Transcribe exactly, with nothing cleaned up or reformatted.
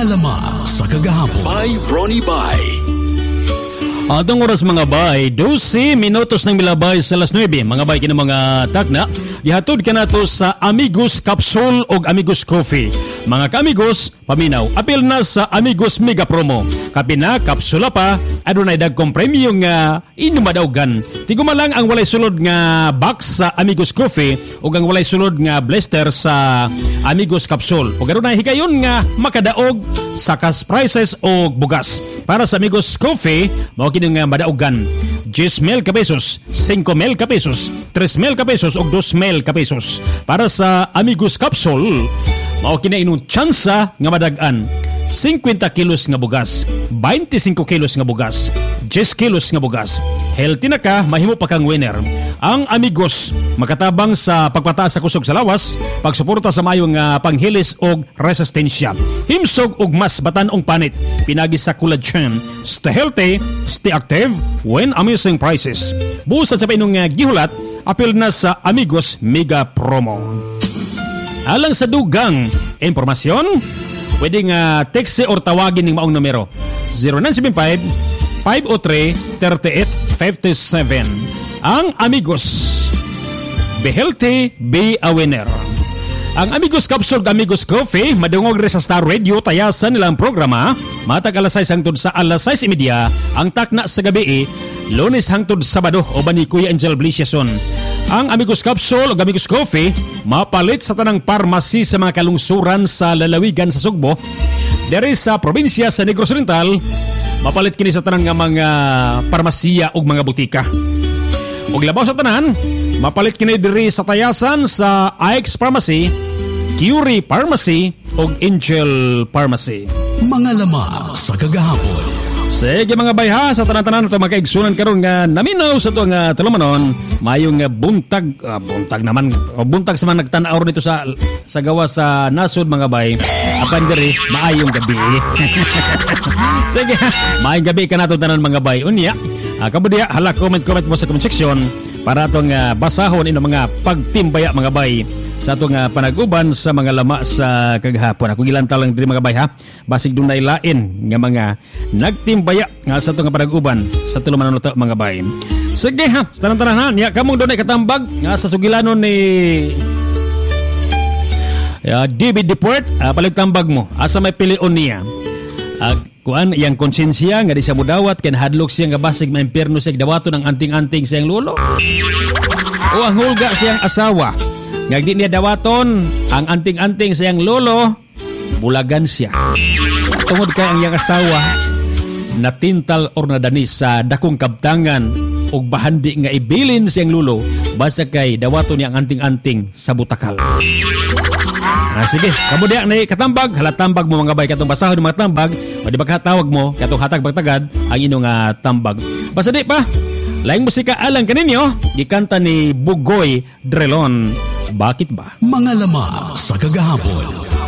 lamang sa kagahapon. By Ronnie Bay. Atong oras mga bay, twelve minutos ng milabay sa alas nine. Mga bay, kina mga takna, gihatod ka na to sa Amigos Capsule o Amigos Coffee. Mga ka-amigos, paminaw, apil na sa Amigos Mega Promo. Kapina, kapsula pa, adunay dagkong premyo nga inumadawgan. Tiguma lang ang walay sulod nga box sa Amigos Coffee o ang walay sulod nga blister sa Amigos Capsule. O gano'n na higayon nga makadaog sa cash prices o bugas. Para sa Amigos Coffee, mao kini nga madaugan ten mil ka pesos, five mil ka pesos, three mil ka pesos o two mil ka pesos. Para sa Amigos Capsule, mao kini inong tsansa nga madagan fifty kilos nga bugas, twenty-five kilos nga bugas, ten kilos nga bugas. Healthy na ka, mahimo pa kang winner. Ang Amigos makatabang sa pagpataas sa kusog sa lawas, pagsuporta sa mayong uh, panghilis og resistensya, himsog og mas batanong panit, pinagi sa collagen. Stay healthy, stay active, win amazing prices. Busa sa painong uh, gihulat, apil na sa Amigos Mega Promo. Alang sa dugang impormasyon, pwede nga text or tawagin ng maong numero zero nine seven five, five oh three, three eight five seven. Ang Amigos, be healthy, be a winner. Ang Amigos Capsule, Amigos Coffee, madungog rin sa Star Radio, tayasan nilang programa, matag alas sais hangtod sa alas sais media, ang takna sa gabi, Lunes hangtod Sabado, o ba ni Kuya Angel Blisiason. Ang Amigos Capsule o Amigos Coffee, mapalit sa tanang parmasi sa mga kalungsuran sa lalawigan sa Sugbo. Dere sa probinsya sa Negros Oriental, mapalit kini sa tanang nga mga parmasiya o mga butika. Og labaw sa tanan, mapalit kini diri sa tayasan sa I X Pharmacy, Curie Pharmacy o Angel Pharmacy. Mga lamang sa kagahapon. Sige mga bayha, sa tanan-tanan ito makaigsunan karon nga naminaw sa ito nga tulumanon, mayong nga buntag, uh, buntag naman, o buntag sa mga nagtanaw nito sa sa gawa sa nasod mga bay, apan diri, maayong gabi. Sige, maayong gabi ka na ito tanan mga bay. Unya, uh, kabudiya, hala, comment-comment mo sa comment section para itong uh, basahon ino mga pagtimbaya mga bay sa itong uh, panag-uban sa mga lama sa kagahapon. Ako gilanta lang diri mga bay ha, basig doon na ilain nga mga nagtimbaya nga sa itong uh, panag-uban sa tulumanon ito mga bay. Sige ha, sa tanan-tanan ha, niya kamong doon ay katambag nga sa sugilanon ni uh, David Deport, uh, paligtambag mo, asa may pilion niya. Uh, kuan iyang konsensya nga di siya mudawat ken hadlok siya nga basig maimpierno siya dawaton ang anting-anting siyang lolo. O ang hulga siyang asawa nga di niya dawaton ang anting-anting siyang lolo, bulagan siya. Tungod kay ang iyang asawa natintal or nadanis sa dakong kabtangan ug bahandi nga ibilin siyang lolo basta kay dawaton niya ang anting-anting sa butakal. Ah, sige, kamo diya na katambag, halatambag mo mga bay katong basahon mga tambag, o di ba katawag mo katong hatag pagtagad ang inyong uh, tambag. Basta di pa, laing musika alang kaninyo, gikanta ni Bugoy Drelon. Bakit ba? Mga lamang sa kagahapon.